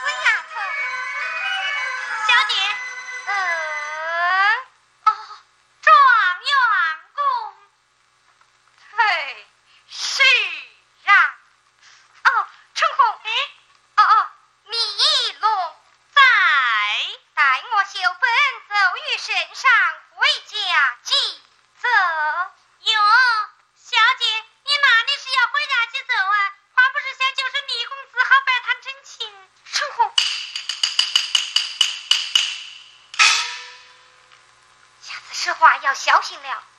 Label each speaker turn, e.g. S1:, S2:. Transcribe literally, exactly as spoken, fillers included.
S1: 丫头。
S2: 小姐。
S1: 嗯。
S2: 哦，状元公。
S1: 嘿，是啊。哦，春红。
S2: 哎。
S1: 哦哦，米龙
S2: 在。
S1: 带我修本奏于身上，回家即奏。
S2: 哟，小姐，你哪里是要回家去走啊？还不是想就是米公子好摆摊真情。
S1: 春红，下次说话要小心了。